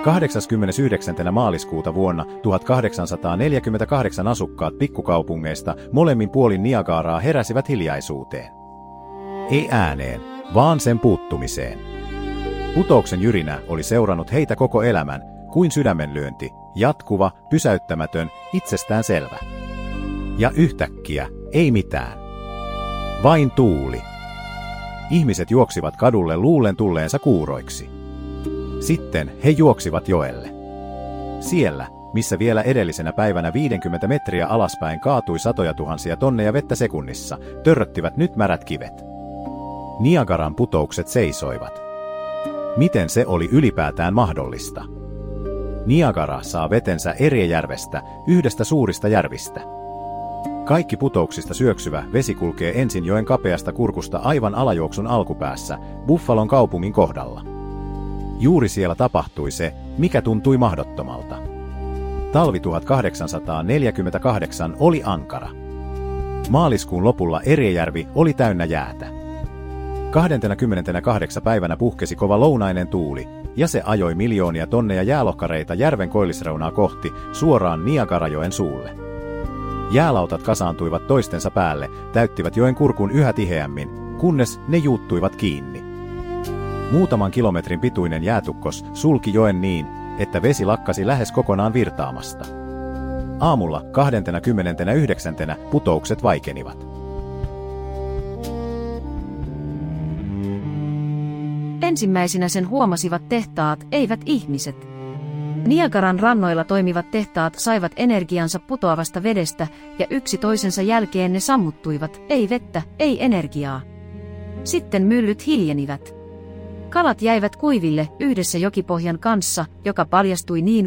29. maaliskuuta vuonna 1848 asukkaat pikkukaupungeista molemmin puolin Niagaraa heräsivät hiljaisuuteen. Ei ääneen, vaan sen puuttumiseen. Putouksen jyrinä oli seurannut heitä koko elämän, kuin sydämenlyönti, jatkuva, pysäyttämätön, itsestäänselvä. Ja yhtäkkiä, ei mitään. Vain tuuli. Ihmiset juoksivat kadulle luullen tulleensa kuuroiksi. Sitten he juoksivat joelle. Siellä, missä vielä edellisenä päivänä 50 metriä alaspäin kaatui satoja tuhansia tonneja vettä sekunnissa, törröttivät nyt märät kivet. Niagaran putoukset seisoivat. Miten se oli ylipäätään mahdollista? Niagara saa vetensä Eriejärvestä, yhdestä suurista järvistä. Kaikki putouksista syöksyvä vesi kulkee ensin joen kapeasta kurkusta aivan alajuoksun alkupäässä, Buffalon kaupungin kohdalla. Juuri siellä tapahtui se, mikä tuntui mahdottomalta. Talvi 1848 oli ankara. Maaliskuun lopulla Eriejärvi oli täynnä jäätä. 28. päivänä puhkesi kova lounainen tuuli, ja se ajoi miljoonia tonneja jäälohkareita järven koillisreunaa kohti, suoraan Niagarajoen suulle. Jäälautat kasaantuivat toistensa päälle, täyttivät joen kurkun yhä tiheämmin, kunnes ne juuttuivat kiinni. Muutaman kilometrin pituinen jäätukkos sulki joen niin, että vesi lakkasi lähes kokonaan virtaamasta. Aamulla 29. putoukset vaikenivat. Ensimmäisinä sen huomasivat tehtaat, eivät ihmiset. Niagaran rannoilla toimivat tehtaat saivat energiansa putoavasta vedestä, ja yksi toisensa jälkeen ne sammuttuivat, ei vettä, ei energiaa. Sitten myllyt hiljenivät. Kalat jäivät kuiville yhdessä jokipohjan kanssa, joka paljastui niin